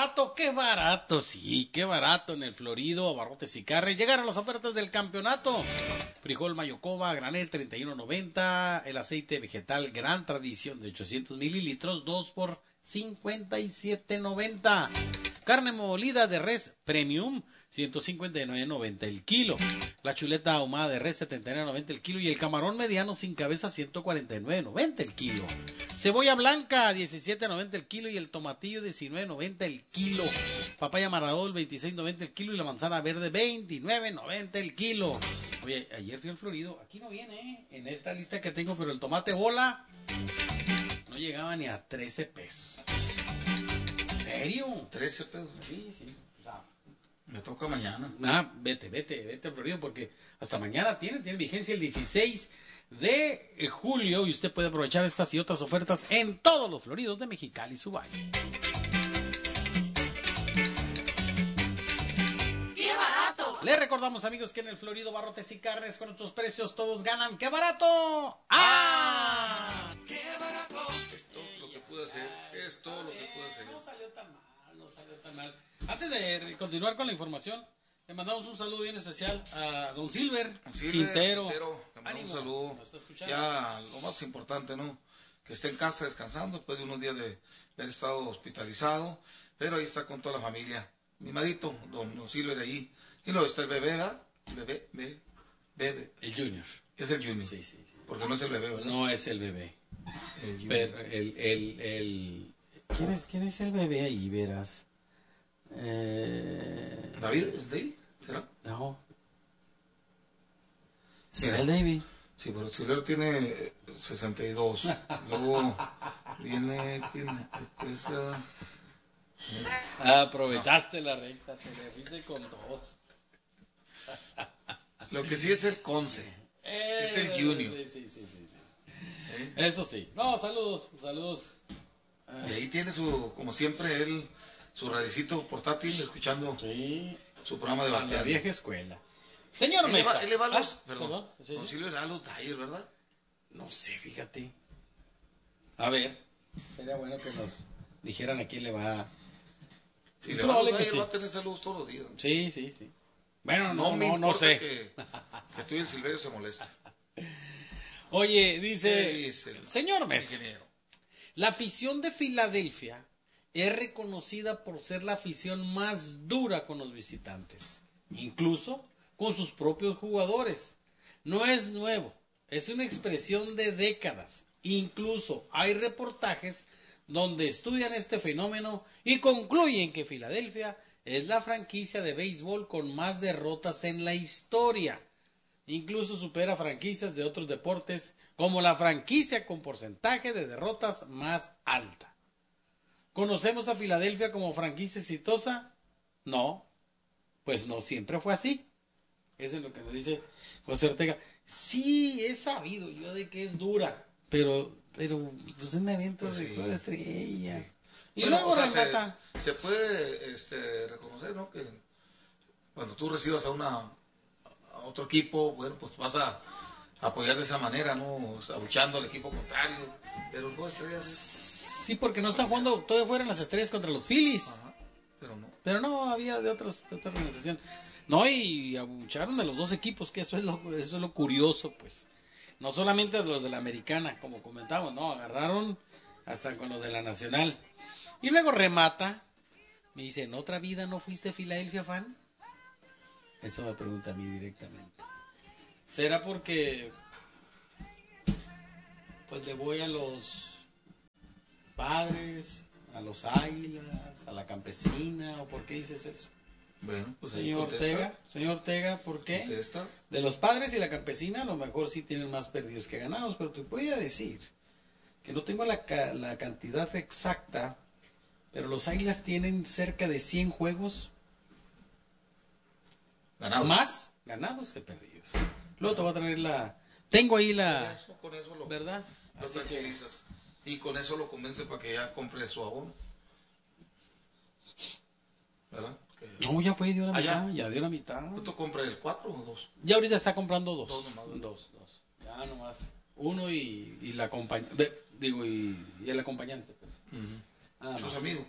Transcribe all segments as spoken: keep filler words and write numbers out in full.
barato, qué barato, sí, qué barato en el Florido, Abarrotes y Carnes. Llegaron las ofertas del campeonato. Frijol Mayocoba, granel treinta y uno noventa. El aceite vegetal Gran Tradición de ochocientos mililitros, dos por cincuenta y siete noventa. Carne molida de res Premium, ciento cincuenta y nueve noventa el kilo. La chuleta ahumada de res, setenta y nueve noventa el kilo. Y el camarón mediano sin cabeza, ciento cuarenta y nueve noventa el kilo. Cebolla blanca, diecisiete noventa el kilo. Y el tomatillo, diecinueve noventa el kilo. Papaya Maradol, veintiséis noventa el kilo. Y la manzana verde, veintinueve noventa el kilo. Oye, ayer fui al Florido. Aquí no viene, ¿eh? En esta lista que tengo, pero el tomate bola no llegaba ni a trece pesos. ¿En serio? trece pesos. Sí, sí. O sea, me toca mañana. Ah, vete, vete, vete al Florido porque hasta mañana tiene, tiene vigencia el dieciséis de julio y usted puede aprovechar estas y otras ofertas en todos los Floridos de Mexicali y su valle. ¡Qué barato! Les recordamos, amigos, que en el Florido Abarrotes y Carnes con nuestros precios todos ganan. ¡Qué barato! ¡Ah! ¡Qué barato! Es todo lo que pude hacer. Es todo lo que pude hacer. No salió tan mal, no salió tan mal. Antes de continuar con la información, le mandamos un saludo bien especial a don Silver, Don Silver Quintero. Quintero, le mandamos un saludo. ¿Nos está escuchando? Ya lo más importante, ¿no? Que esté en casa descansando después de unos días de haber estado hospitalizado, pero ahí está con toda la familia. Mimadito, don, don Silver ahí. Y luego está el bebé, ¿verdad? El bebé, bebé, bebé. El Junior. Es el Junior. Sí, sí, sí. Porque no es el bebé, ¿verdad? No es el bebé. El Junior. Pero el, el, el... ¿Quién es, quién es el bebé ahí, verás? Eh... ¿David? ¿El David? ¿Será? No. ¿Será el David? Sí, pero el Silvero tiene sesenta y dos. Luego viene, tiene, después, uh, Ah, aprovechaste la recta, te le fuiste con dos. lo que sí es el Conce. Eh, Es el Junior. Sí, sí, sí, sí, sí. ¿Eh? Eso sí. No, saludos, saludos. Y ahí tiene su, como siempre, él, su radicito portátil, escuchando Sí. su programa de A la batear. vieja escuela. Señor Él le va, Mesa. él le va a los, Ah, perdón, sí, Don sí. Silvio le va a los Dyers, ¿verdad? No sé, fíjate. A ver, sería bueno que nos dijeran a quién le va. Si Es le va a los probable que Dyers, sí. va a tener saludos todos los días. Sí, sí, sí. Bueno, No, no, me no, no importa sé. Que, que tú y el Silverio se molesten. Oye, dice, ¿Qué dice el señor Mesa, ingeniero? la afición de Filadelfia es reconocida por ser la afición más dura con los visitantes, incluso con sus propios jugadores. No es nuevo, es una expresión de décadas. Incluso hay reportajes donde estudian este fenómeno y concluyen que Filadelfia es la franquicia de béisbol con más derrotas en la historia. Incluso supera franquicias de otros deportes como la franquicia con porcentaje de derrotas más alta. ¿Conocemos a Filadelfia como franquicia exitosa? No, pues no siempre fue así. Eso es lo que nos dice José Ortega. Sí, he sabido yo de que es dura, pero pero pues un evento Pues de sí. toda estrella. Sí. Y Bueno, luego o sea, remata. se, se puede este, reconocer, ¿no? Que cuando tú recibas a una a otro equipo, bueno, pues vas a apoyar de esa manera, ¿no? O sea, abuchando al equipo contrario. Pero no estrellas. Sí, porque no están jugando, todavía fueron las estrellas contra los Phillies. Ajá, pero no. Pero no, había de, otros, de otra organización. No, y abucharon a los dos equipos, que eso es lo, eso es lo curioso, pues. No solamente a los de la Americana, como comentamos, no, agarraron hasta con los de la Nacional. Y luego remata, me dice, ¿en otra vida no fuiste Philadelphia fan? Eso me pregunta a mí directamente. ¿Será porque pues le voy a los Padres, a los Águilas, a la Campesina, o por qué dices eso? Bueno, pues ahí Señor contesta. Ortega, señor Ortega, ¿por qué? Contesta. De los Padres y la Campesina a lo mejor sí tienen más perdidos que ganados, pero te voy a decir que no tengo la, ca- la cantidad exacta, pero los Águilas tienen cerca de cien juegos Ganado. más ganados que perdidos. Luego te voy a traer la... Tengo ahí Con la... eso, con eso lo, ¿Verdad? lo Así que- tranquilizas. Y con eso lo convence para que ya compre su abono. ¿Verdad? Que- No, ya fue, dio la Ah, ya. mitad, ya dio la mitad. ¿Tú compras el cuatro o dos? Ya ahorita está comprando dos. Dos nomás, ¿verdad? Dos, dos. Ya nomás. Uno y, y la acompañante. Digo, y, y el acompañante, pues. Ah, Sus más. amigos, pues.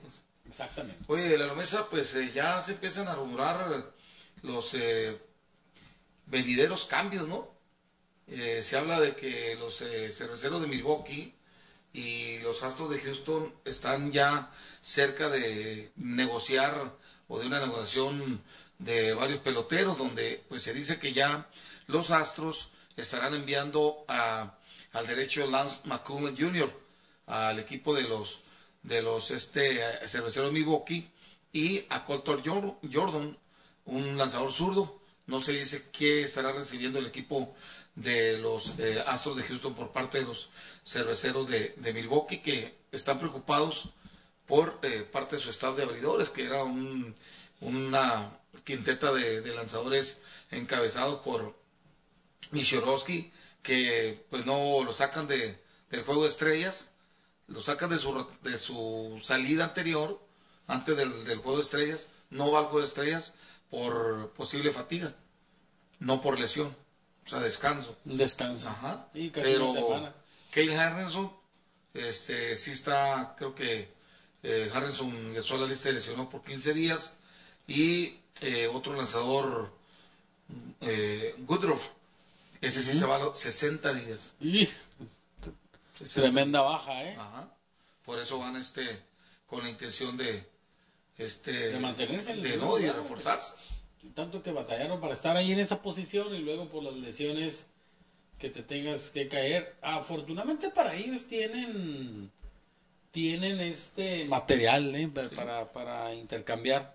Exactamente. Oye, la Lomesa, pues eh, ya se empiezan a rumorar los eh, venideros cambios, ¿no? Eh, se habla de que los eh, cerveceros de Milwaukee y los Astros de Houston están ya cerca de negociar o de una negociación de varios peloteros, donde pues se dice que ya los Astros estarán enviando a, al derecho Lance McCullers junior al equipo de los de los este cerveceros Milwaukee, y a Colton Jordan, un lanzador zurdo. No se dice qué estará recibiendo el equipo de los eh, Astros de Houston por parte de los cerveceros de, de Milwaukee, que están preocupados por eh, parte de su staff de abridores, que era un, una quinteta de, de lanzadores encabezados por Michorowski, que pues no lo sacan de, del juego de estrellas, lo sacan de su, de su salida anterior, antes del, del juego de estrellas, no va al juego de estrellas por posible fatiga, no por lesión, o sea, descanso. Un descanso. Ajá. Sí, casi Pero una semana. Kyle Harrison, este, sí está, creo que eh, Harrison ingresó a la lista de lesionó por quince días, y eh, otro lanzador, eh, Woodruff, ese sí se va a los sesenta días. Y sesenta tremenda días. baja, ¿eh? Ajá. Por eso van este con la intención de este De mantenerse en el de primer no y de lugar, reforzarse. Tanto que batallaron para estar ahí en esa posición y luego por las lesiones que te tengas que caer. Afortunadamente para ellos tienen tienen este material, ¿eh? para, para, para intercambiar.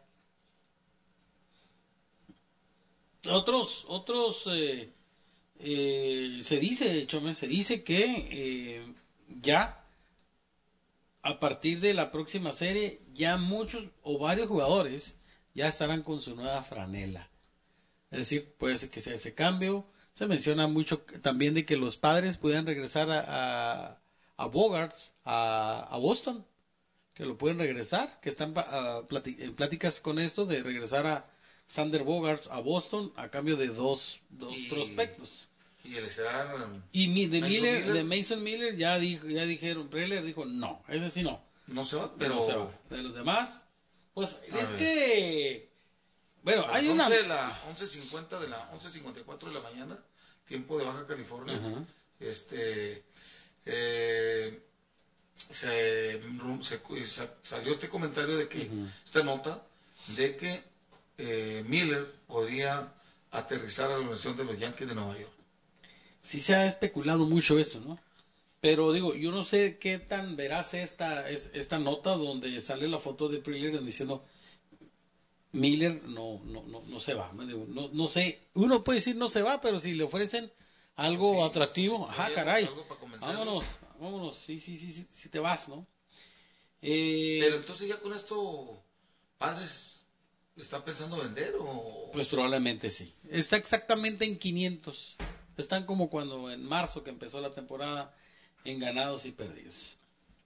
Otros otros eh, eh, se dice, Chome, se dice que eh, ya a partir de la próxima serie ya muchos o varios jugadores ya estarán con su nueva franela. Es decir, puede ser que sea ese cambio. Se menciona mucho también de que los padres puedan regresar a, a, a Bogaerts, a, a Boston, que lo pueden regresar, que están uh, plati- en pláticas con esto de regresar a Sander Bogaerts a Boston a cambio de dos, dos Y- prospectos. Y el estar Y mi- de Mason Miller, Miller. de Mason Miller ya dijo, ya dijeron, Preller dijo no, ese sí no. no se va, Pero pero se va. De los demás, pues A es ver. que bueno, a las hay una once de la once cincuenta de la once cincuenta y cuatro de la mañana, tiempo de Baja California. Ajá. Este eh, se, ru- se cu- sa- salió este comentario de que esta nota de que eh, Miller podría aterrizar a la Universidad de los Yankees de Nueva York. Sí se ha especulado mucho eso, ¿no? Pero digo, yo no sé qué tan veraz esta es esta nota donde sale la foto de Preller diciendo Miller no no no no se va. Me digo, no no sé, uno puede decir no se va, pero si le ofrecen algo Sí, atractivo, sí, ajá, hay caray. algo para convencerlos. Vámonos, vámonos. Sí, sí, sí, sí, sí te vas, ¿no? Eh, Pero entonces ya con esto, padres están pensando vender o Pues probablemente sí. Está exactamente en quinientos. Están como cuando en marzo que empezó la temporada en ganados y perdidos.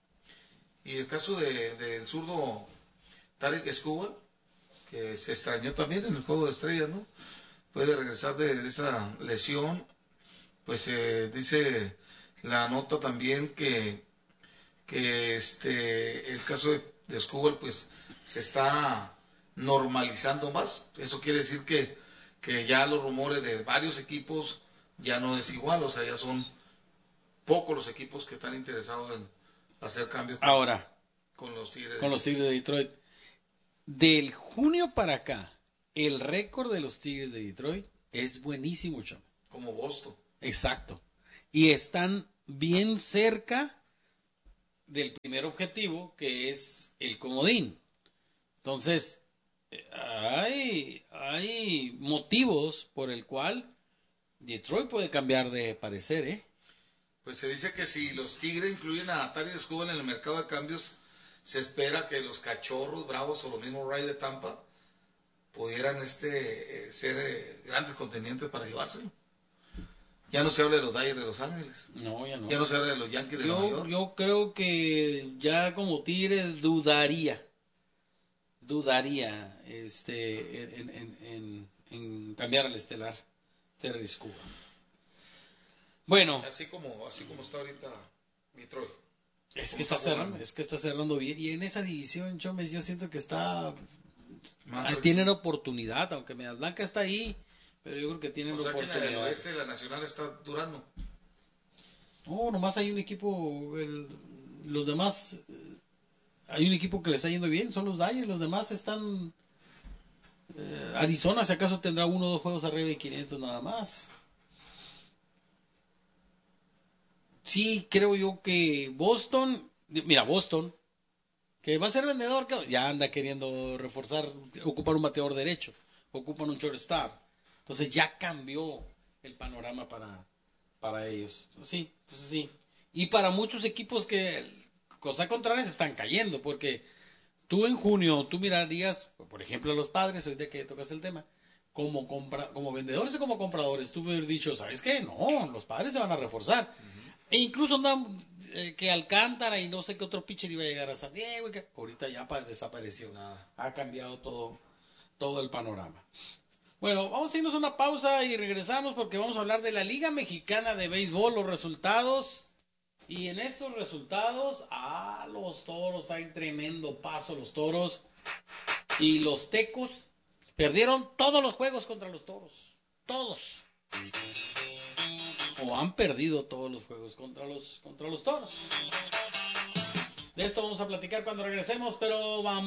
y el caso de del zurdo Tarek Escobar, que se extrañó también en el juego de estrellas, ¿no? Puede regresar de, de esa lesión. Pues eh, dice la nota también que que este el caso de, de Escobar pues se está normalizando más. Eso quiere decir que, que ya los rumores de varios equipos ya no es igual, o sea, ya son pocos los equipos que están interesados en hacer cambios con, Ahora, con los Tigres. con los Tigres de Detroit. Del junio para acá, el récord de los Tigres de Detroit es buenísimo, chamo. Como Boston. Exacto. Y están bien cerca del primer objetivo, que es el comodín. Entonces, eh, hay, hay motivos por el cual Detroit puede cambiar de parecer, ¿eh? Pues se dice que si los Tigres incluyen a Tarek Escobar en el mercado de cambios, se espera que los Cachorros, Bravos o los mismos Rays de Tampa pudieran este eh, ser eh, grandes contendientes para llevárselo. Ya no se habla de los Dodgers de Los Ángeles. No, ya no. Ya no se habla de los Yankees de Nueva Yo, York. yo creo que ya como Tigre dudaría, dudaría este, en, en, en, en cambiar al estelar Terry Escobar. Bueno, Así como, así como está ahorita Detroit. Es que está cerrando, es que está cerrando bien. Y en esa división, Chomes, yo siento que está... Ah, tienen oportunidad, aunque Medias Blancas está ahí, pero yo creo que tienen O sea que oportunidad. en el oeste la Nacional está durando. No, nomás hay un equipo, el- los demás, eh, hay un equipo que le está yendo bien, son los Dodgers, los demás están... eh, Arizona, si acaso tendrá uno o dos juegos arriba de quinientos nada más. Sí, creo yo que Boston, mira, Boston, que va a ser vendedor, que ya anda queriendo reforzar, ocupar un bateador derecho, ocupan un shortstop. Entonces ya cambió el panorama para, para ellos. Sí, pues sí. Y para muchos equipos que, cosa contraria, se están cayendo, porque tú en junio, tú mirarías, por ejemplo, a los Padres, ahorita que tocas el tema, como, compra, como vendedores o como compradores, tú hubieras dicho, ¿sabes qué? No, los Padres se van a reforzar. E incluso andan eh, que Alcántara y no sé qué otro pitcher iba a llegar a San Diego. Y que ahorita ya pa- desapareció. Nada. Ha cambiado todo, todo el panorama. Bueno, vamos a irnos a una pausa y regresamos porque vamos a hablar de la Liga Mexicana de Béisbol, los resultados. Y en estos resultados, ah, los Toros traen tremendo paso, los Toros. Y los Tecos perdieron todos los juegos contra los Toros. Todos. O han perdido todos los juegos contra los, contra los Toros. De esto vamos a platicar cuando regresemos, pero vamos.